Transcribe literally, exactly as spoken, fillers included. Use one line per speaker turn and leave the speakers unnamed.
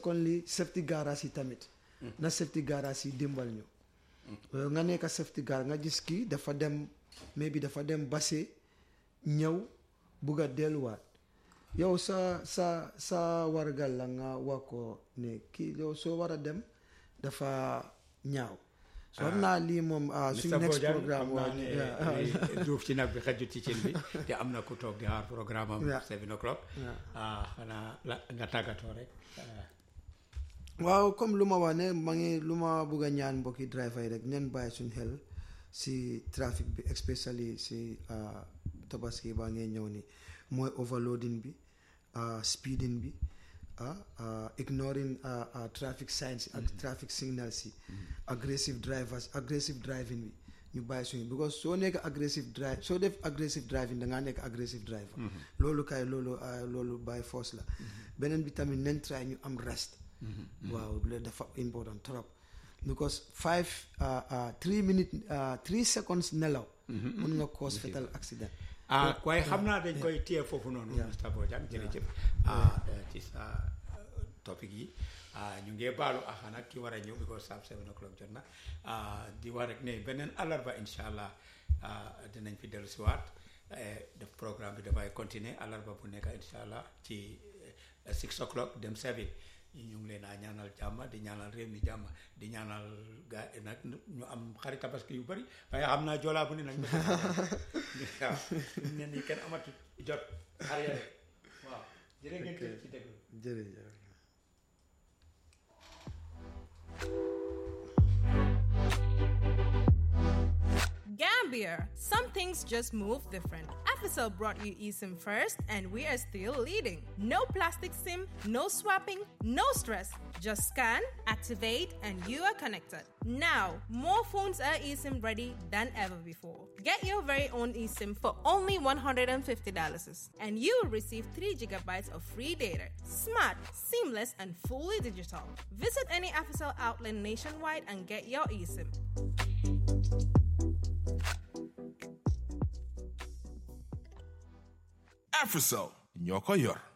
secondly safety garage yi tamit na safety garage yi dimbal ñu nga nekk safety garage nga gis kii dafa dem maybe dafa dem base ñëw bugg a delluwaat yow sa sa sa wargal la nga wax ko ne kii yow soo war a dem dafa ñaaw so xam naa lii moom suñu next programme waa
duuf ci nag bi xajut ci cin bi te am na ku toog di xaar programme am seven o'clock xanaa la nga tàggatoo rek
waaw comme lu ma wax ne ma ngi lu ma bëgg a ñaan mbokki driver yi rek neen bàyyi suñu xel si trafic bi especially si tabaski baa ngee ñëw ni mooy overloading bi speeding bi ignoring traffic signs ak traffic signals yi aggressive drivers aggressive driving bi ñu bàyyi suñu because soo nekk aggressive drive soo def aggressive driving da ngaa nekk aggressive driver loolu kay loolu loolu by force la beneen bi tamit nen try ñu am rest waaw loolu dafa important trop because five three minutes three seconds nelaw mun nga cause fatal accident
ah waaye xam naa dañ koy téye foofu noonu Mr Bojang jërëjëf ci sa topic yi ñu ngi baalu ak nag ki war a ñëw because saab seven o'clock jot na di wax rek ne beneen àllarba insha allah dinañ fi dellu si waat def programme bi dafay continuer àllarba bu nekk insha allah ci six o'clock dem seven ñu ngi leen a ñaanal jàmm di ñaanal réew mi jàmm di ñaanal gaa nag ñu am xarit tabaski yu bari waaye xam naa joolaa bu ne nag waaw ne ni kenn amatu jot xar ya rek waaw jërë ngeen ci déglu
jërëjëf
Gambia, some things just move different. Africell brought you eSIM first, and we are still leading. No plastic SIM, no swapping, no stress. Just scan, activate, and you are connected. Now, more phones are eSIM ready than ever before. Get your very own eSIM for only one hundred fifty dollars, and you will receive three gigabytes of free data. Smart, seamless, and fully digital. Visit any Africell outlet nationwide and get your eSIM.
Africell, ñoo ko yor.